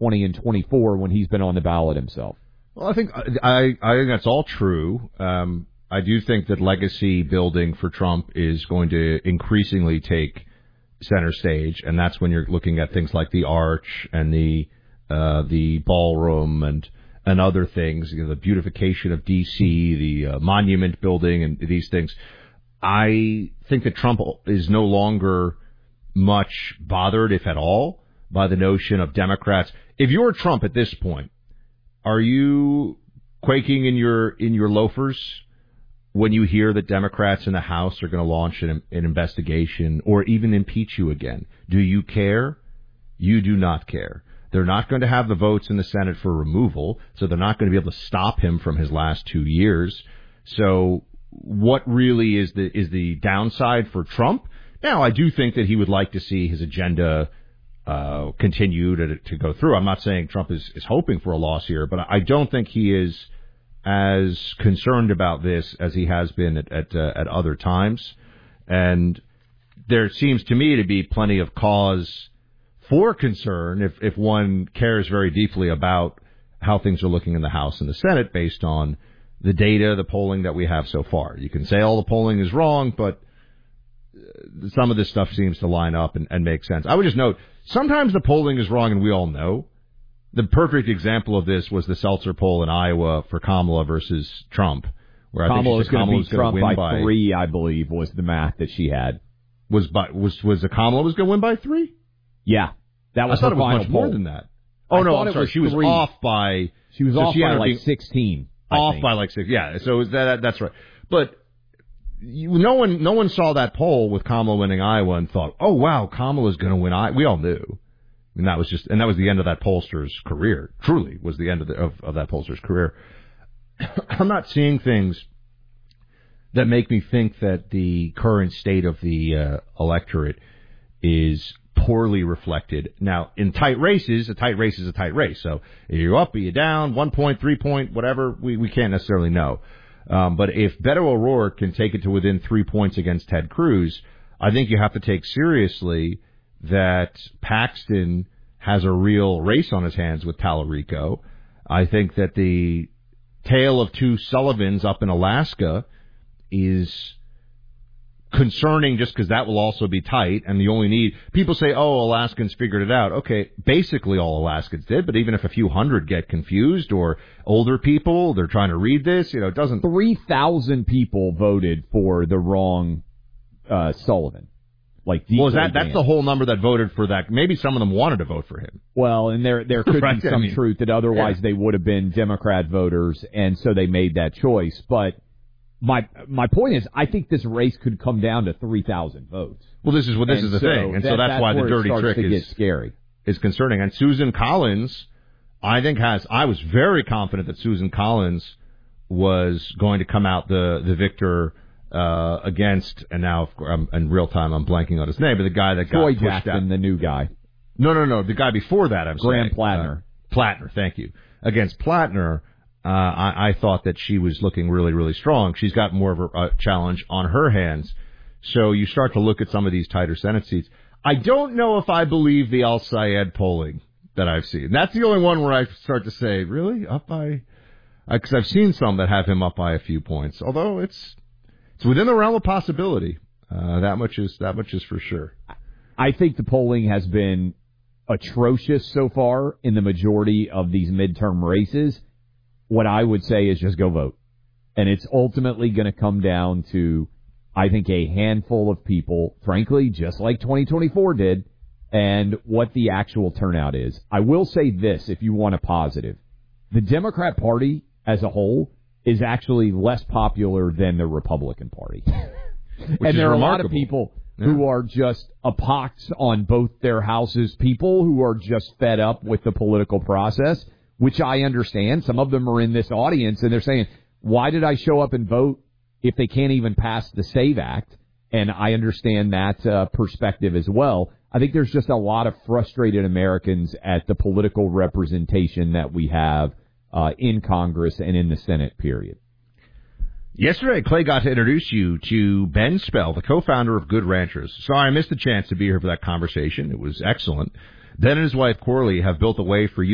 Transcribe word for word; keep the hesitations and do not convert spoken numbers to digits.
twenty and twenty-four when he's been on the ballot himself. Well, I think I I think that's all true. Um, I do think that legacy building for Trump is going to increasingly take center stage, and that's when you're looking at things like the Arch and the uh, the ballroom and and other things, you know, the beautification of D C, the uh, monument building, and these things. I think that Trump is no longer much bothered, if at all, by the notion of Democrats. If you're Trump at this point, are you quaking in your in your loafers when you hear that Democrats in the House are going to launch an, an investigation or even impeach you again? Do you care? You do not care. They're not going to have the votes in the Senate for removal, so they're not going to be able to stop him from his last two years. So what really is the is the downside for Trump? Now, I do think that he would like to see his agenda uh, continue to, to go through. I'm not saying Trump is, is hoping for a loss here, but I don't think he is as concerned about this as he has been at at, uh, at other times. And there seems to me to be plenty of cause for concern if, if one cares very deeply about how things are looking in the House and the Senate based on the data, the polling that we have so far. You can say all the polling is wrong, but some of this stuff seems to line up and, and make sense. I would just note, sometimes the polling is wrong, and we all know. The perfect example of this was the Seltzer poll in Iowa for Kamala versus Trump, where I Kamala think was going to beat Trump win by, by three, I believe, was the math that she had. Was by, was was the Kamala was going to win by three? Yeah, that was I thought her it was final much poll. more than that. Oh I no, I'm sorry, was she was three. off by she was so off she by like being, sixteen. I off think. by like six. Yeah, so that that's right. But you, no one no one saw that poll with Kamala winning Iowa and thought, oh wow, Kamala's going to win Iowa. We all knew. And that was just, and that was the end of that pollster's career. Truly, was the end of, the, of, of that pollster's career. I'm not seeing things that make me think that the current state of the uh, electorate is poorly reflected. Now, in tight races, a tight race is a tight race. So, are you up, are you down, one point, three point, whatever? We we can't necessarily know. Um, but if Beto O'Rourke can take it to within three points against Ted Cruz, I think you have to take seriously that Paxton has a real race on his hands with Tallarico. I think that the tale of two Sullivans up in Alaska is concerning just because that will also be tight, and the only need... People say, oh, Alaskans figured it out. Okay, basically all Alaskans did, but even if a few hundred get confused, or older people, they're trying to read this, you know, it doesn't... three thousand people voted for the wrong uh, Sullivan. Like well, is that that's the whole number that voted for that? Maybe some of them wanted to vote for him. Well, and there there could right? be some I mean, truth that otherwise yeah. they would have been Democrat voters, and so they made that choice. But my my point is, I think this race could come down to three thousand votes. Well, this is what this and is the so thing, and that, so that's, that's why the dirty it trick to is get scary. Is concerning. And Susan Collins, I think has I was very confident that Susan Collins was going to come out the the victor. Uh, against, and now um, in real time I'm blanking on his name, but the guy that Troy got pushed Jackson, out. the new guy. No, no, no, the guy before that, I'm Graham saying. Plattner. Uh, Plattner, thank you. Against Plattner, uh, I, I thought that she was looking really, really strong. She's got more of a, a challenge on her hands. So you start to look at some of these tighter Senate seats. I don't know if I believe the Al-Sayed polling that I've seen. That's the only one where I start to say, really? Up by... Because uh, I've seen some that have him up by a few points, although it's... It's within the realm of possibility. Uh, that much is that much is for sure. I think the polling has been atrocious so far in the majority of these midterm races. What I would say is just go vote. And it's ultimately going to come down to, I think, a handful of people, frankly, just like twenty twenty-four did, and what the actual turnout is. I will say this, if you want a positive. The Democrat Party as a whole is actually less popular than the Republican Party. And there are remarkable. a lot of people yeah. who are just a pox on both their houses, people who are just fed up with the political process, which I understand. Some of them are in this audience, and they're saying, why did I show up and vote if they can't even pass the SAVE Act? And I understand that uh, perspective as well. I think there's just a lot of frustrated Americans at the political representation that we have Uh, in Congress and in the Senate, period. Yesterday, Clay got to introduce you to Ben Spell, the co-founder of Good Ranchers. Sorry, I missed the chance to be here for that conversation. It was excellent. Ben and his wife, Corley, have built a way for you